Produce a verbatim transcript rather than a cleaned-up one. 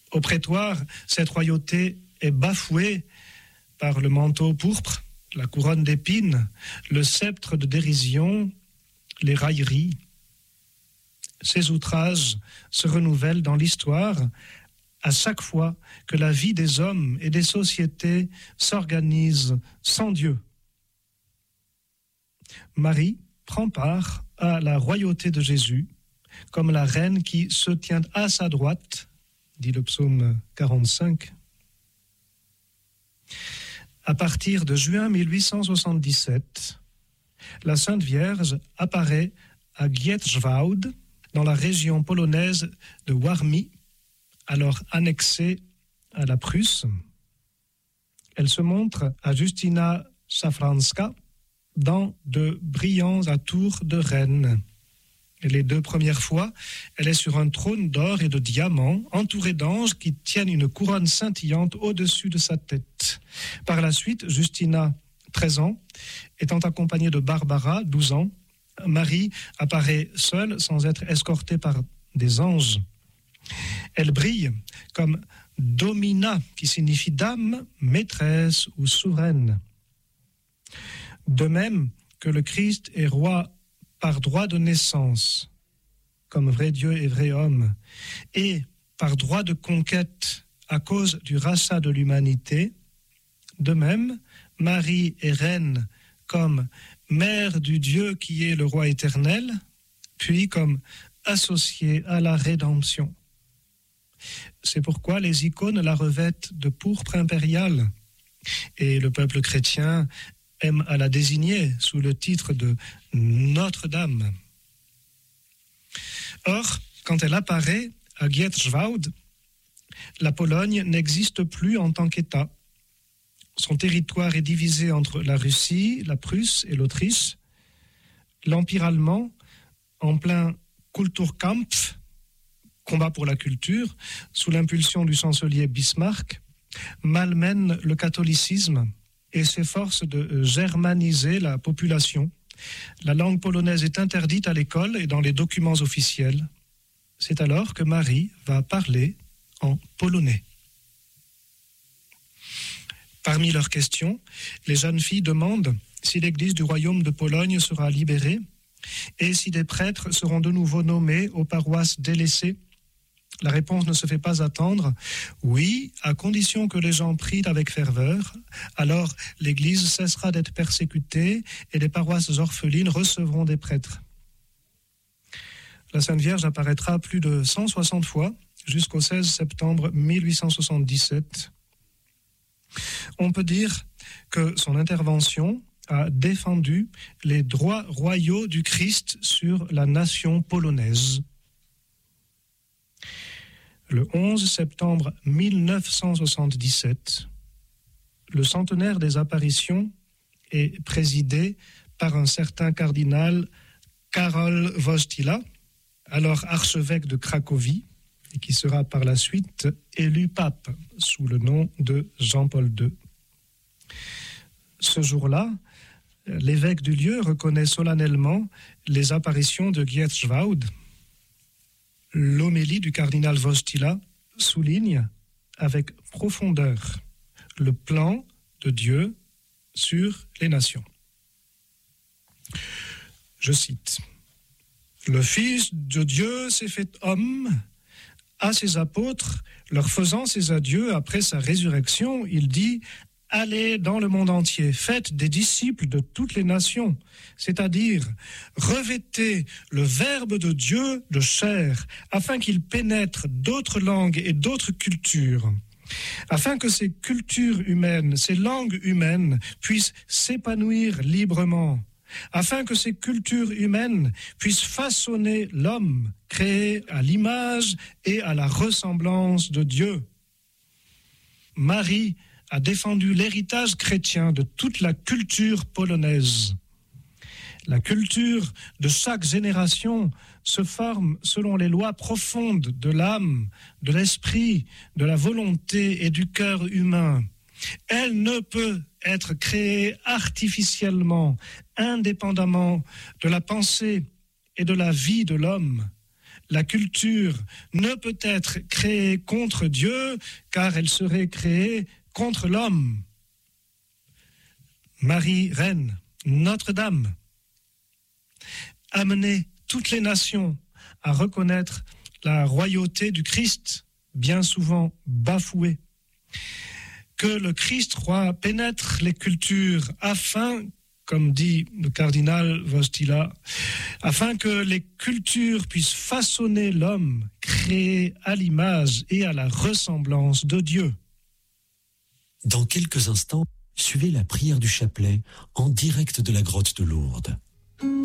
Au prétoire, cette royauté est bafouée par le manteau pourpre, la couronne d'épines, le sceptre de dérision, les railleries. Ces outrages se renouvellent dans l'histoire à chaque fois que la vie des hommes et des sociétés s'organise sans Dieu. Marie prend part à la royauté de Jésus comme la reine qui se tient à sa droite, dit le psaume quarante-cinq. À partir de juin mille huit cent soixante-dix-sept, la Sainte Vierge apparaît à Gietschwald, dans la région polonaise de Warmie, alors annexée à la Prusse. Elle se montre à Justyna Szafranska dans de brillants atours de reine. Et les deux premières fois, elle est sur un trône d'or et de diamants, entourée d'anges qui tiennent une couronne scintillante au-dessus de sa tête. Par la suite, Justyna, treize ans, étant accompagnée de Barbara, douze ans, Marie apparaît seule sans être escortée par des anges. Elle brille comme Domina, qui signifie dame, maîtresse ou souveraine. De même que le Christ est roi par droit de naissance, comme vrai Dieu et vrai homme, et par droit de conquête à cause du rachat de l'humanité, de même, Marie est reine comme mère du Dieu qui est le roi éternel, puis comme associée à la rédemption. C'est pourquoi les icônes la revêtent de pourpre impérial, et le peuple chrétien aime à la désigner sous le titre de Notre-Dame. Or, quand elle apparaît à Gietschwald, la Pologne n'existe plus en tant qu'État. Son territoire est divisé entre la Russie, la Prusse et l'Autriche. L'Empire allemand, en plein Kulturkampf, combat pour la culture, sous l'impulsion du chancelier Bismarck, malmène le catholicisme et s'efforce de germaniser la population. La langue polonaise est interdite à l'école et dans les documents officiels. C'est alors que Marie va parler en polonais. Parmi leurs questions, les jeunes filles demandent si l'Église du Royaume de Pologne sera libérée et si des prêtres seront de nouveau nommés aux paroisses délaissées. La réponse ne se fait pas attendre. Oui, à condition que les gens prient avec ferveur, alors l'Église cessera d'être persécutée et les paroisses orphelines recevront des prêtres. La Sainte Vierge apparaîtra plus de cent soixante fois jusqu'au seize septembre mille huit cent soixante-dix-sept. On peut dire que son intervention a défendu les droits royaux du Christ sur la nation polonaise. Le onze septembre mille neuf cent soixante-dix-sept, le centenaire des apparitions est présidé par un certain cardinal Karol Wojtyła, alors archevêque de Cracovie, et qui sera par la suite élu pape sous le nom de Jean-Paul deux. Ce jour-là, l'évêque du lieu reconnaît solennellement les apparitions de Gietschwald. L'homélie du cardinal Wojtyła souligne avec profondeur le plan de Dieu sur les nations. Je cite: « Le Fils de Dieu s'est fait homme. À ses apôtres, leur faisant ses adieux après sa résurrection, il dit « Allez dans le monde entier, faites des disciples de toutes les nations, c'est-à-dire revêtez le Verbe de Dieu de chair, afin qu'il pénètre d'autres langues et d'autres cultures, afin que ces cultures humaines, ces langues humaines puissent s'épanouir librement, afin que ces cultures humaines puissent façonner l'homme, créé à l'image et à la ressemblance de Dieu. » Marie a défendu l'héritage chrétien de toute la culture polonaise. La culture de chaque génération se forme selon les lois profondes de l'âme, de l'esprit, de la volonté et du cœur humain. Elle ne peut être créée artificiellement, indépendamment de la pensée et de la vie de l'homme. La culture ne peut être créée contre Dieu, car elle serait créée contre l'homme. Marie, reine, Notre-Dame, amener toutes les nations à reconnaître la royauté du Christ, bien souvent bafouée. Que le Christ roi pénètre les cultures afin, comme dit le cardinal Vostila, afin que les cultures puissent façonner l'homme créé à l'image et à la ressemblance de Dieu. Dans quelques instants, suivez la prière du chapelet en direct de la grotte de Lourdes.